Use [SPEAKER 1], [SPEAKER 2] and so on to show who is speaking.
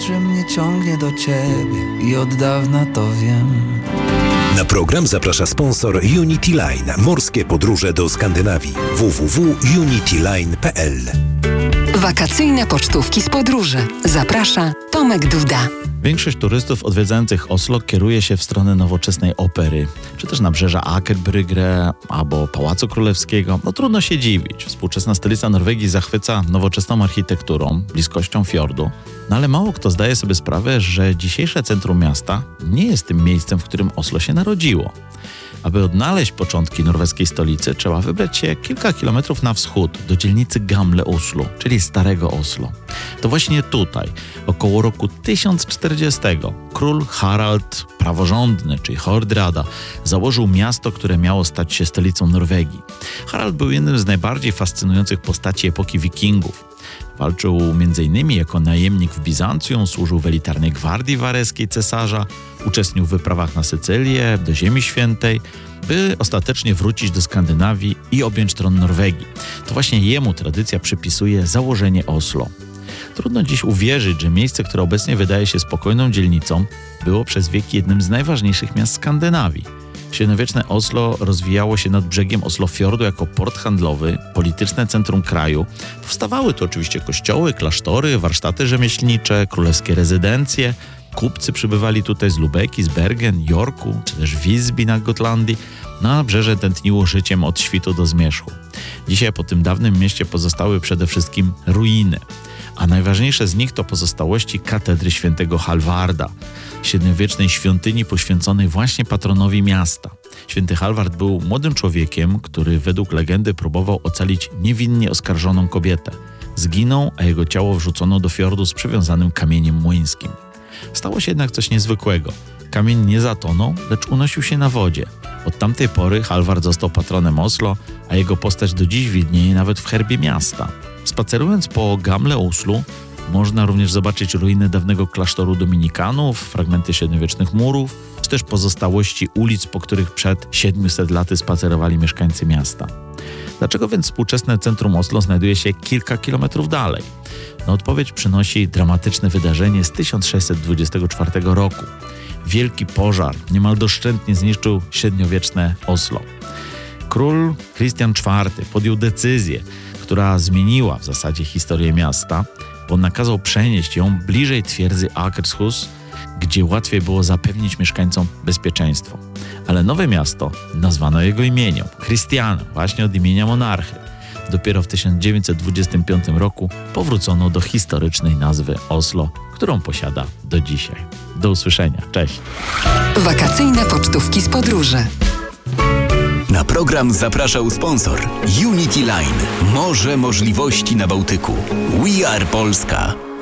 [SPEAKER 1] że mnie ciągnie do ciebie i od dawna to wiem.
[SPEAKER 2] Na program zaprasza sponsor Unity Line. Morskie podróże do Skandynawii. www.unityline.pl.
[SPEAKER 3] Wakacyjne pocztówki z podróży. Zaprasza Tomek Duda.
[SPEAKER 4] Większość turystów odwiedzających Oslo kieruje się w stronę nowoczesnej opery, czy też nabrzeża Aker Brygge albo Pałacu Królewskiego. No trudno się dziwić. Współczesna stolica Norwegii zachwyca nowoczesną architekturą, bliskością fiordu. No ale mało kto zdaje sobie sprawę, że dzisiejsze centrum miasta nie jest tym miejscem, w którym Oslo się narodziło. Aby odnaleźć początki norweskiej stolicy, trzeba wybrać się kilka kilometrów na wschód, do dzielnicy Gamle Oslo, czyli Starego Oslo. To właśnie tutaj, około roku 1040, król Harald Praworządny, czyli Hordrada, założył miasto, które miało stać się stolicą Norwegii. Harald był jednym z najbardziej fascynujących postaci epoki Wikingów. Walczył m.in. jako najemnik w Bizancjum, służył w elitarnej gwardii wareskiej cesarza, uczestniczył w wyprawach na Sycylię, do Ziemi Świętej, by ostatecznie wrócić do Skandynawii i objąć tron Norwegii. To właśnie jemu tradycja przypisuje założenie Oslo. Trudno dziś uwierzyć, że miejsce, które obecnie wydaje się spokojną dzielnicą, było przez wieki jednym z najważniejszych miast Skandynawii. Średniowieczne Oslo rozwijało się nad brzegiem Oslofjordu jako port handlowy, polityczne centrum kraju. Powstawały tu oczywiście kościoły, klasztory, warsztaty rzemieślnicze, królewskie rezydencje. Kupcy przybywali tutaj z Lubeki, z Bergen, Yorku, czy też Visby na Gotlandii. Na nabrzeże tętniło życiem od świtu do zmierzchu. Dzisiaj po tym dawnym mieście pozostały przede wszystkim ruiny, a najważniejsze z nich to pozostałości katedry świętego Halvarda, średniowiecznej świątyni poświęconej właśnie patronowi miasta. Święty Halvard był młodym człowiekiem, który według legendy próbował ocalić niewinnie oskarżoną kobietę. Zginął, a jego ciało wrzucono do fiordu z przywiązanym kamieniem młyńskim. Stało się jednak coś niezwykłego. Kamień nie zatonął, lecz unosił się na wodzie. Od tamtej pory Halvard został patronem Oslo, a jego postać do dziś widnieje nawet w herbie miasta. Spacerując po Gamle Oslo, można również zobaczyć ruiny dawnego klasztoru dominikanów, fragmenty średniowiecznych murów, czy też pozostałości ulic, po których przed 700 laty spacerowali mieszkańcy miasta. Dlaczego więc współczesne centrum Oslo znajduje się kilka kilometrów dalej? No odpowiedź przynosi dramatyczne wydarzenie z 1624 roku. Wielki pożar niemal doszczętnie zniszczył średniowieczne Oslo. Król Christian IV podjął decyzję, która zmieniła w zasadzie historię miasta, bo nakazał przenieść ją bliżej twierdzy Akershus, gdzie łatwiej było zapewnić mieszkańcom bezpieczeństwo. Ale nowe miasto nazwano jego imieniem, Christianem, właśnie od imienia monarchy. Dopiero w 1925 roku powrócono do historycznej nazwy Oslo, którą posiada do dzisiaj. Do usłyszenia. Cześć.
[SPEAKER 3] Wakacyjne pocztówki z podróży.
[SPEAKER 2] Na program zapraszał sponsor Unity Line. Morze możliwości na Bałtyku. We are Polska.